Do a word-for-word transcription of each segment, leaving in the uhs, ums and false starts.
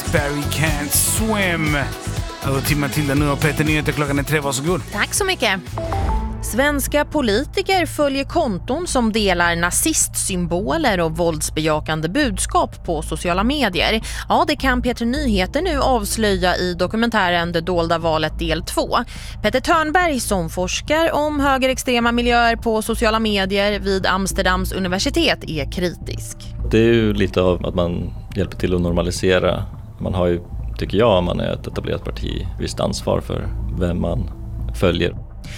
Barry Can't Swim. Över till Matilda nu och Peter Nyheter, klockan är tre, varsågod. Tack så mycket. Svenska politiker följer konton som delar nazistsymboler och våldsbejakande budskap på sociala medier. Ja, det kan Peter Nyheter nu avslöja i dokumentären Det dolda valet del två. Peter Törnberg, som forskar om högerextrema miljöer på sociala medier vid Amsterdams universitet, är kritisk. Det är ju lite av att man hjälper till att normalisera. Man har ju, tycker jag, om man är ett etablerat parti, visst ansvar för vem man följer.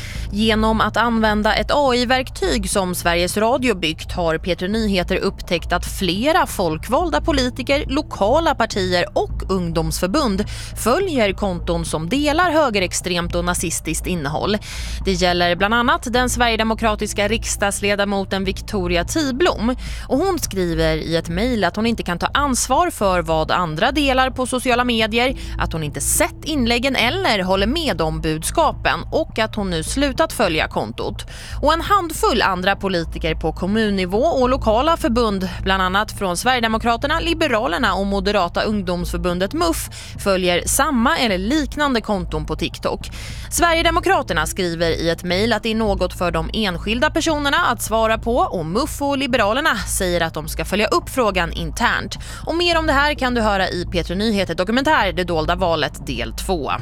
Genom att använda ett A I-verktyg som Sveriges Radio byggt har Peter Nyheter upptäckt att flera folkvalda politiker, lokala partier och ungdomsförbund följer konton som delar högerextremt och nazistiskt innehåll. Det gäller bland annat den sverigedemokratiska riksdagsledamoten Victoria Tiblom, och hon skriver i ett mejl att hon inte kan ta ansvar för vad andra delar på sociala medier, att hon inte sett inläggen eller håller med om budskapen och att hon nu slutar att följa kontot. Och en handfull andra politiker på kommunnivå och lokala förbund, bland annat från Sverigedemokraterna, Liberalerna och Moderata ungdomsförbundet M U F, följer samma eller liknande konton på TikTok. Sverigedemokraterna skriver i ett mejl att det är något för de enskilda personerna att svara på, och M U F och Liberalerna säger att de ska följa upp frågan internt. Och mer om det här kan du höra i Peter Nyheter dokumentär Det dolda valet del två.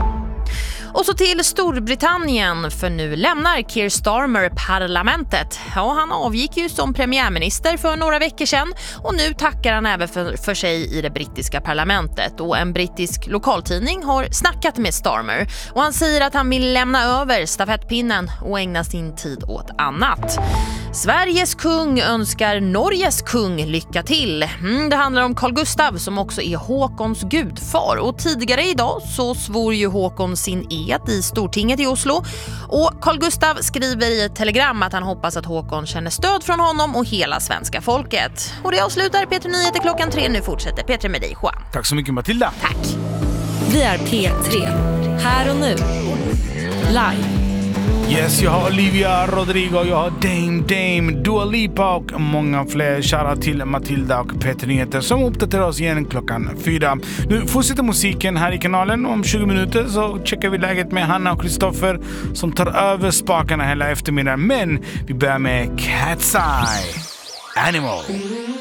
Och så till Storbritannien, för nu lämnar Keir Starmer parlamentet. Ja, han avgick ju som premiärminister för några veckor sedan, och nu tackar han även för, för sig i det brittiska parlamentet. Och en brittisk lokaltidning har snackat med Starmer, och han säger att han vill lämna över stafettpinnen och ägna sin tid åt annat. Sveriges kung önskar Norges kung lycka till. Mm, det handlar om Carl Gustaf, som också är Håkons gudfar. Och tidigare idag så svor ju Håkon sin ed i Stortinget i Oslo. Och Carl Gustaf skriver i ett telegram att han hoppas att Håkon känner stöd från honom och hela svenska folket. Och det avslutar Peter Nyheter klockan tre. Nu fortsätter Peter med dig, Juan. Tack så mycket, Matilda. Tack. Vi är P tre. Här och nu. Live. Yes, jag har Olivia Rodrigo, jag har Dame Dame, Dua Lipa och många fler. Kära till Matilda och Peter Nyheter som uppdaterar oss igen klockan fyra. Nu fortsätter musiken här i kanalen. Om tjugo minuter så checkar vi läget med Hanna och Kristoffer som tar över spakarna hela eftermiddagen. Men vi börjar med Cat's Eye, Animal.